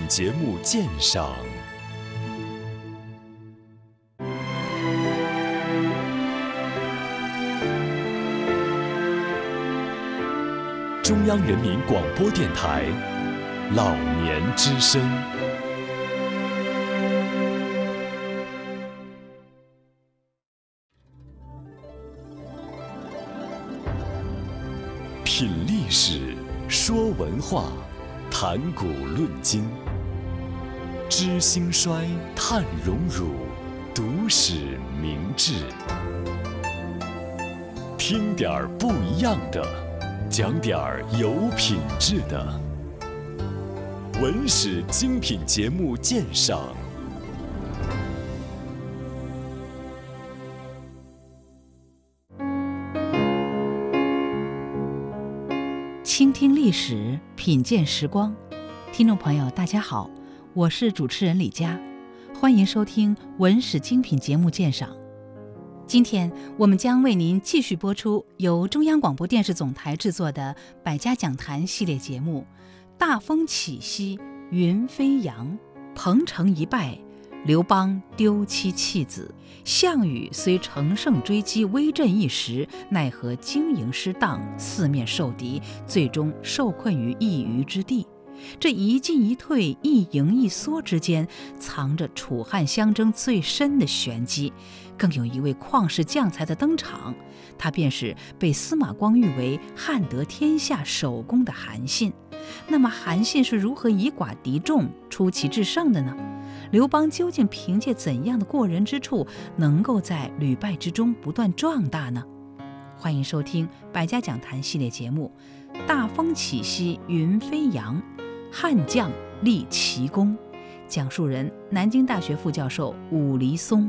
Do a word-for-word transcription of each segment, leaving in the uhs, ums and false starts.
节目鉴赏。中央人民广播电台老年之声。品历史，说文化，谈古论今，知兴衰，探荣辱，读史明智。听点儿不一样的，讲点儿有品质的。文史精品节目鉴赏。 倾听历史，品鉴时光。听众朋友大家好，我是主持人李佳，欢迎收听文史精品节目鉴赏。今天我们将为您继续播出由中央广播电视总台制作的百家讲坛系列节目《大风起兮云飞扬》，彭城一败，刘邦丢妻弃子，项羽虽乘胜追击，威震一时，奈何经营失当，四面受敌，最终受困于一隅之地。这一进一退，一赢一缩之间，藏着楚汉相争最深的玄机。更有一位旷世将才的登场，他便是被司马光誉为汉得天下首功的韩信。那么韩信是如何以寡敌众，出奇制胜的呢？刘邦究竟凭借怎样的过人之处，能够在屡败之中不断壮大呢？欢迎收听百家讲坛系列节目《大风起兮云飞扬》，汉将立奇功，讲述人南京大学副教授武黎松。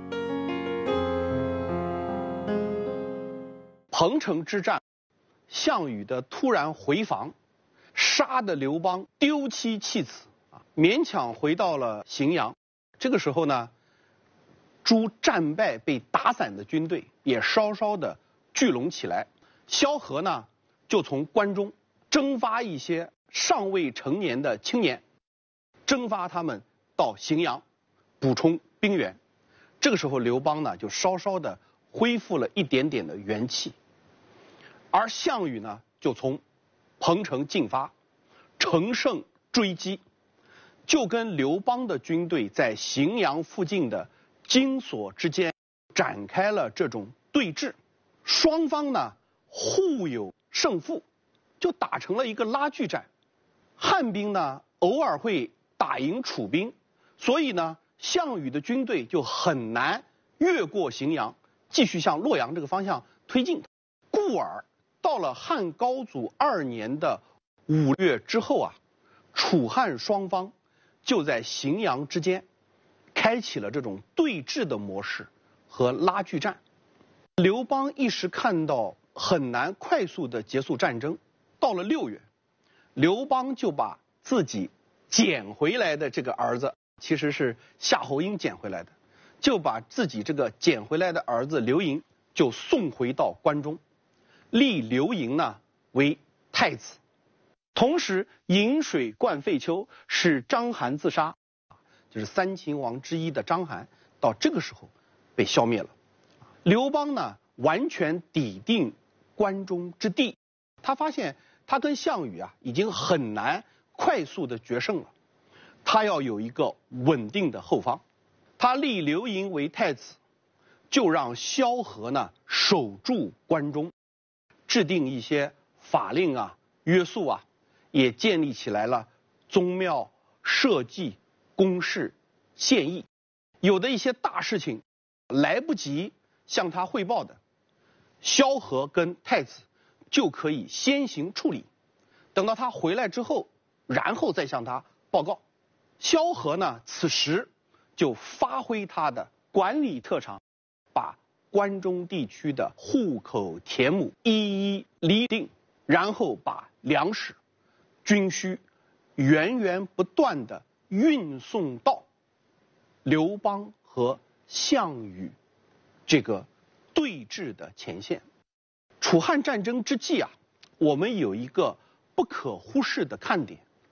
彭城之战，项羽的突然回防，杀得刘邦丢妻弃子啊，勉强回到了荥阳。这个时候呢，诸战败被打散的军队也稍稍的聚拢起来。萧何呢，就从关中征发一些尚未成年的青年，征发他们到荥阳补充兵员。这个时候刘邦呢，就稍稍的恢复了一点点的元气。而项羽呢，就从彭城进发，乘胜追击，就跟刘邦的军队在荥阳附近的荆索之间展开了这种对峙。双方呢互有胜负，就打成了一个拉锯战。汉兵呢偶尔会打赢楚兵，所以呢项羽的军队就很难越过荥阳，继续向洛阳这个方向推进。故而到了汉高祖二年的五月之后啊，楚汉双方就在荥阳之间开启了这种对峙的模式和拉锯战。刘邦一时看到很难快速的结束战争，到了六月，刘邦就把自己捡回来的这个儿子，其实是夏侯婴捡回来的，就把自己这个捡回来的儿子刘盈就送回到关中，立刘盈呢为太子。同时引水灌废丘，使章邯自杀，就是三秦王之一的章邯到这个时候被消灭了。刘邦呢完全抵定关中之地，他发现他跟项羽啊已经很难快速的决胜了，他要有一个稳定的后方。他立刘盈为太子，就让萧何呢守住关中，制定一些法令啊、约束啊，也建立起来了宗庙、社稷、公事、县邑。有的一些大事情来不及向他汇报的，萧何跟太子就可以先行处理，等到他回来之后，然后再向他报告。萧何呢，此时就发挥他的管理特长，把关中地区的户口田亩一一厘定，然后把粮食、军需源源不断地运送到刘邦和项羽这个对峙的前线。楚汉战争之际啊，我们有一个不可忽视的看点，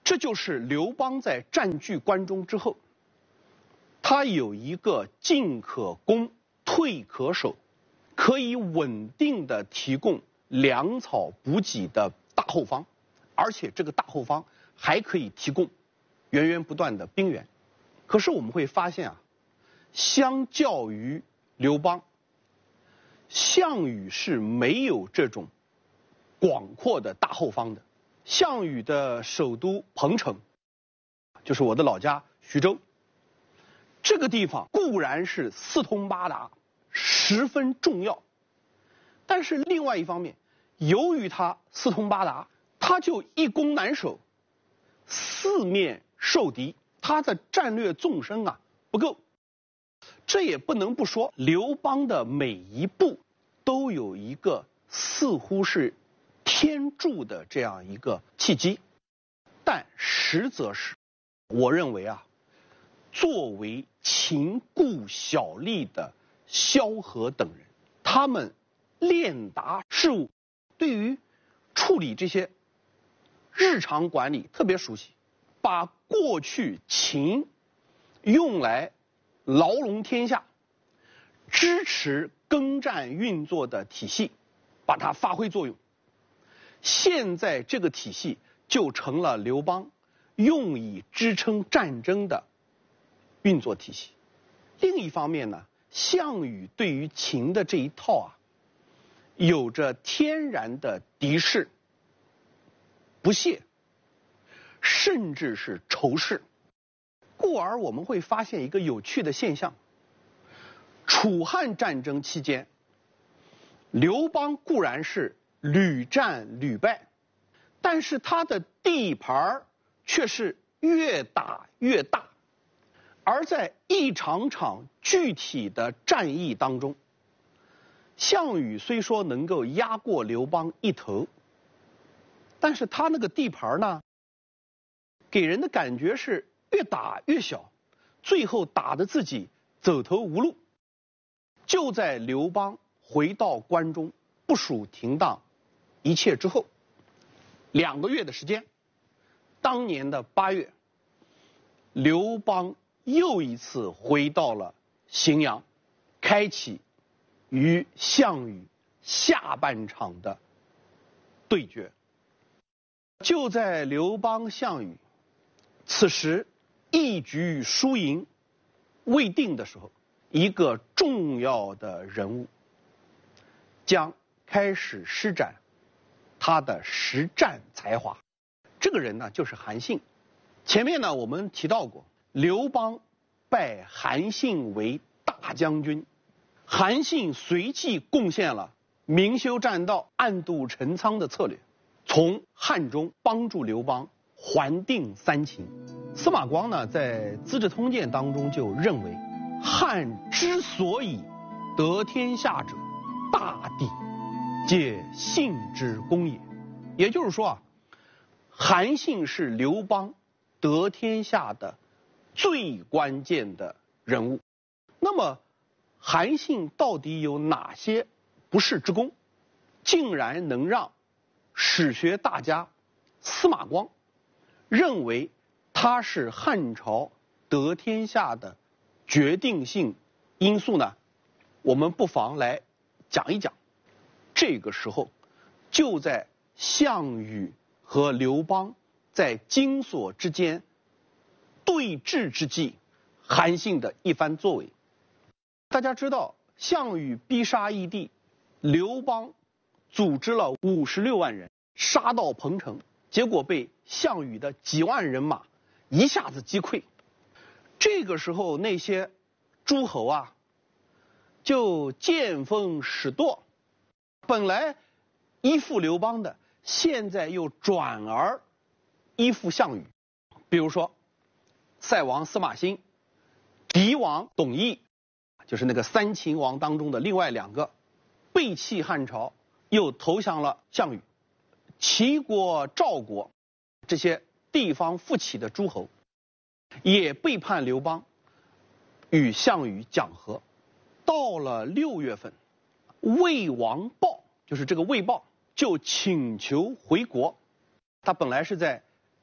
这就是刘邦在占据关中之后，他有一个进可攻、退可守，可以稳定的提供粮草补给的大后方，而且这个大后方还可以提供源源不断的兵源。可是我们会发现啊，相较于刘邦，项羽是没有这种广阔的大后方的。项羽的首都彭城，就是我的老家徐州，这个地方固然是四通八达，十分重要，但是另外一方面，由于它四通八达，它就易攻难守，四面受敌，它的战略纵深啊不够。这也不能不说，刘邦的每一步都有一个似乎是天助的这样一个契机，但实则是，我认为啊，作为秦固小吏的萧何等人，他们练达事务，对于处理这些日常管理特别熟悉，把过去秦用来牢笼天下、支持耕战运作的体系，把它发挥作用。现在这个体系就成了刘邦用以支撑战争的运作体系。另一方面呢，项羽对于秦的这一套啊，有着天然的敌视、不屑，甚至是仇视。故而我们会发现一个有趣的现象：楚汉战争期间，刘邦固然是屡战屡败，但是他的地盘却是越打越大。而在一场场具体的战役当中，项羽虽说能够压过刘邦一头，但是他那个地盘呢，给人的感觉是越打越小，最后打得自己走投无路。就在刘邦回到关中部署停当一切之后，两个月的时间，当年的八月，刘邦又一次回到了荥阳，开启与项羽下半场的对决。就在刘邦、项羽此时一局输赢未定的时候，一个重要的人物将开始施展他的实战才华。这个人呢，就是韩信。前面呢，我们提到过，刘邦拜韩信为大将军，韩信随即贡献了明修栈道、暗度陈仓的策略，从汉中帮助刘邦还定三秦。司马光呢，在《资治通鉴》当中就认为，汉之所以得天下者，大抵皆信之功也。也就是说啊，韩信是刘邦得天下的最关键的人物。那么韩信到底有哪些不世之功，竟然能让史学大家司马光认为他是汉朝得天下的决定性因素呢？我们不妨来讲一讲。这个时候，就在项羽和刘邦在荆索之间对峙之际，韩信的一番作为。大家知道，项羽逼杀义帝，刘邦组织了五十六万人杀到彭城，结果被项羽的几万人马一下子击溃。这个时候，那些诸侯啊，就见风使舵，本来依附刘邦的，现在又转而依附项羽。比如说，塞王司马欣、狄王董翳，就是那个三秦王当中的另外两个，背弃汉朝，又投降了项羽。齐国、赵国这些地方富起的诸侯，也背叛刘邦，与项羽讲和。到了六月份，魏王豹，就是这个魏豹，就请求回国。他本来是在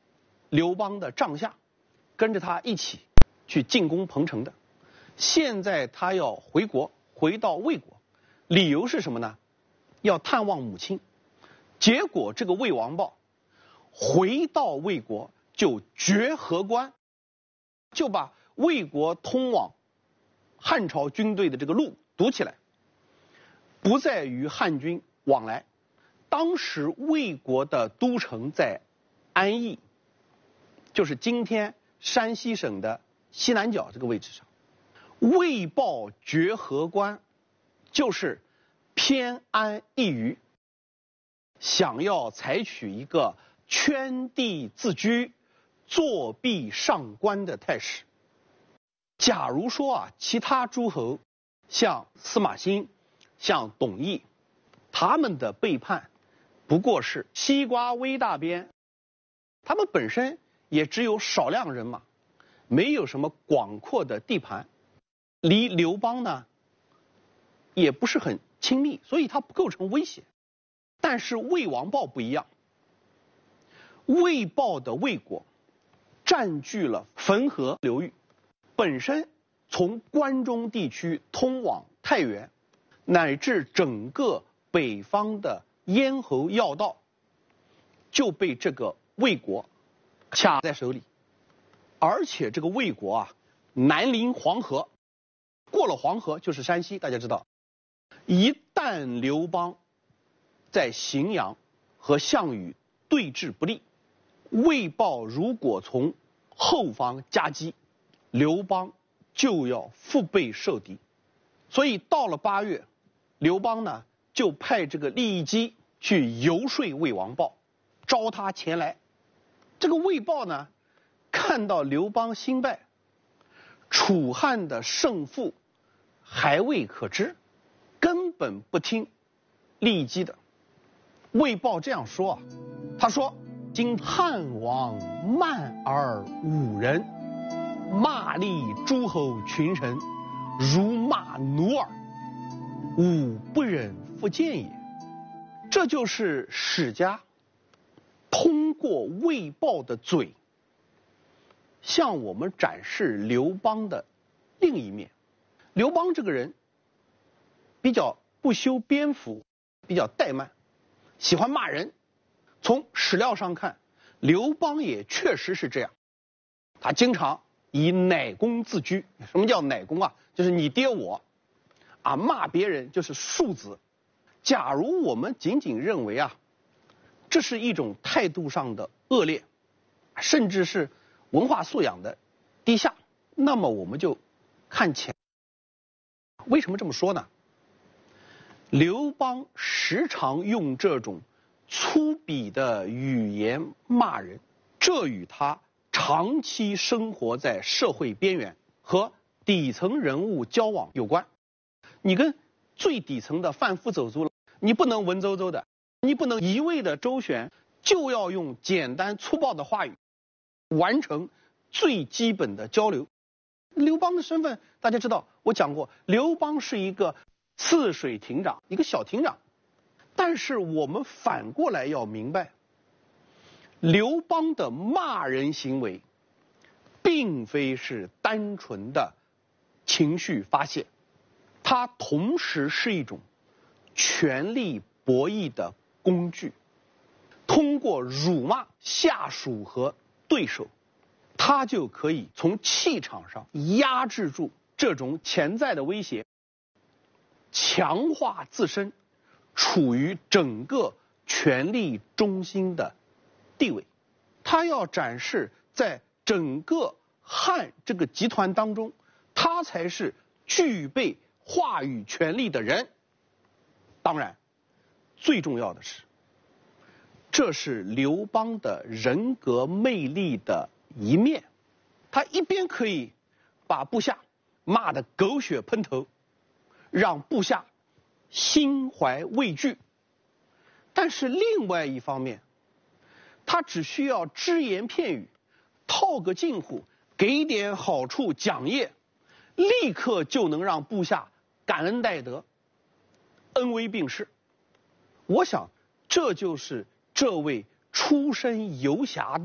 刘邦的帐下，跟着他一起去进攻彭城的。现在他要回国，回到魏国，理由是什么呢？要探望母亲。结果这个魏王豹回到魏国就绝河关，就把魏国通往汉朝军队的这个路堵起来，不再与汉军往来。当时魏国的都城在安邑，就是今天山西省的西南角这个位置上。魏豹绝河关，就是偏安一隅，想要采取一个圈地自居、作壁上观的态势。假如说啊，其他诸侯像司马欣、像董翳，他们的背叛不过是西瓜微大边，他们本身也只有少量人马，没有什么广阔的地盘，离刘邦呢也不是很亲密，所以他不构成威胁。但是魏王豹不一样，魏豹的魏国占据了汾河流域，本身从关中地区通往太原，乃至整个北方的咽喉要道，就被这个魏国卡在手里。而且这个魏国啊，南临黄河，过了黄河就是山西，大家知道，一旦刘邦在荥阳和项羽对峙不利，魏豹如果从后方夹击，刘邦就要腹背受敌。所以到了八月，刘邦呢就派这个利益姬去游说魏王豹，招他前来。这个魏豹呢看到刘邦兴败，楚汉的胜负还未可知，根本不听利益姬的。魏豹这样说啊，他说：“今汉王慢而侮人，骂詈诸侯群臣，如骂奴耳，吾不忍复见也。”这就是史家通过魏豹的嘴，向我们展示刘邦的另一面。刘邦这个人比较不修边幅，比较怠慢，喜欢骂人。从史料上看，刘邦也确实是这样，他经常以乃公自居。什么叫乃公啊？就是你爹我啊，骂别人就是庶子。假如我们仅仅认为啊，这是一种态度上的恶劣，甚至是文化素养的低下，那么我们就看浅。为什么这么说呢？刘邦时常用这种粗鄙的语言骂人，这与他长期生活在社会边缘和底层人物交往有关。你跟最底层的贩夫走卒了，你不能文绉绉的，你不能一味的周旋，就要用简单粗暴的话语完成最基本的交流。刘邦的身份大家知道，我讲过，刘邦是一个泗水亭长，一个小亭长。但是我们反过来要明白，刘邦的骂人行为并非是单纯的情绪发泄，它同时是一种权力博弈的工具。通过辱骂下属和对手，他就可以从气场上压制住这种潜在的威胁，强化自身处于整个权力中心的地位。他要展示在整个汉这个集团当中，他才是具备话语权力的人。当然，最重要的是，这是刘邦的人格魅力的一面。他一边可以把部下骂得狗血喷头，让部下心怀畏惧，但是另外一方面，他只需要只言片语，套个近乎，给点好处奖业，立刻就能让部下感恩戴德，恩威并施。我想这就是这位出身游侠的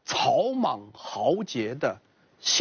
草莽豪杰的